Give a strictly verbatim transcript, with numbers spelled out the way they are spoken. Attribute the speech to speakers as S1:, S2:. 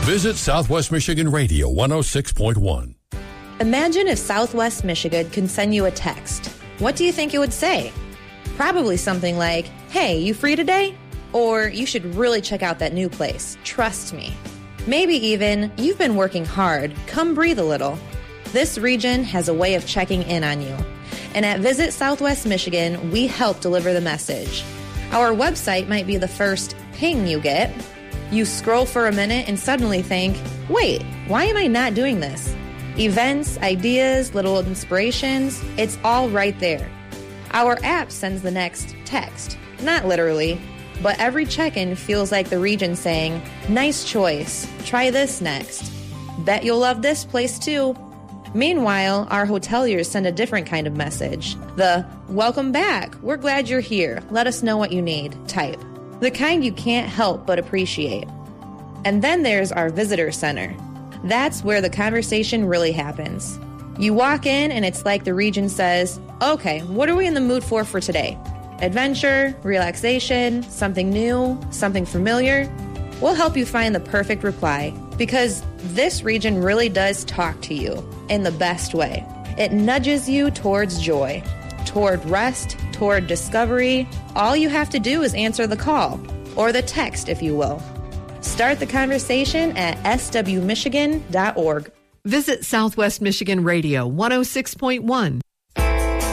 S1: Visit Southwest Michigan Radio one oh six point one.
S2: Imagine if Southwest Michigan can send you a text. What do you think it would say? Probably something like, hey, you free today? Or you should really check out that new place. Trust me. Maybe even, you've been working hard. Come breathe a little. This region has a way of checking in on you. And at Visit Southwest Michigan, we help deliver the message. Our website might be the first ping you get. You scroll for a minute and suddenly think, wait, why am I not doing this? Events, ideas, little inspirations, it's all right there. Our app sends the next text. Not literally, but every check-in feels like the region saying, nice choice, try this next. Bet you'll love this place too. Meanwhile, our hoteliers send a different kind of message. The, welcome back, we're glad you're here, let us know what you need type. The kind you can't help but appreciate. And then there's our visitor center. That's where the conversation really happens. You walk in and it's like the region says, okay, what are we in the mood for for today? Adventure, relaxation, something new, something familiar? We'll help you find the perfect reply because this region really does talk to you in the best way. It nudges you towards joy, toward rest, toward discovery. All you have to do is answer the call, or the text if you will. Start the conversation at s w michigan dot org.
S3: Visit Southwest Michigan Radio one oh six point one.